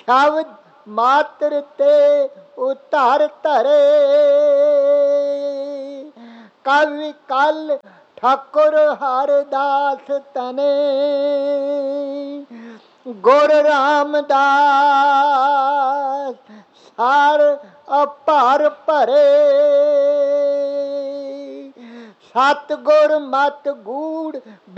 ਸ਼ਬਦ ਮਾਤਰ ਤੇ ਉਤਾਰ ਧਰੇ। ਕਵਿ ਕਲ ਠਾਕੁਰ ਹਰਦਾਸ ਤਨੇ, ਗੁਰ ਰਾਮਦਾਸ ਸਾਰ ਅਪਾਰ ਭਰੇ। ਸਤਿਗੁਰ ਮਤ ਗੂੜ